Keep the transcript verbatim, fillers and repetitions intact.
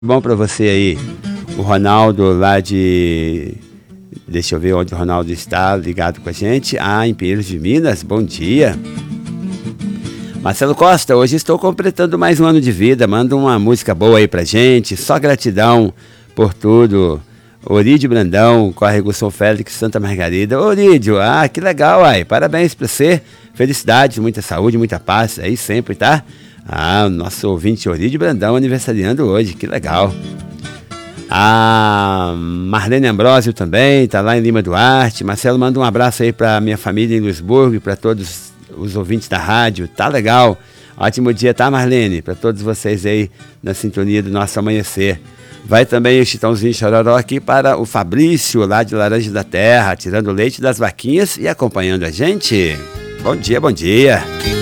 Bom pra você aí. O Ronaldo lá de... Deixa eu ver onde o Ronaldo está ligado com a gente. Ah, em Pinheiros de Minas. Bom dia. Marcelo Costa, hoje estou completando mais um ano de vida. Manda uma música boa aí pra gente. Só gratidão por tudo. Orídio Brandão, Córrego São Félix, Santa Margarida. Orídio, ah, que legal, ai. Parabéns pra você. Felicidades, muita saúde, muita paz aí sempre, tá? Ah, o nosso ouvinte Orídio Brandão aniversariando hoje, que legal. A Marlene Ambrósio também, tá lá em Lima Duarte. Marcelo, manda um abraço aí pra minha família em Luisburgo e pra todos os ouvintes da rádio, tá legal. Ótimo dia, tá, Marlene? Pra todos vocês aí na sintonia do nosso amanhecer. Vai também o Chitãozinho Chororó aqui para o Fabrício, lá de Laranja da Terra, tirando leite das vaquinhas e acompanhando a gente. Bom dia, bom dia.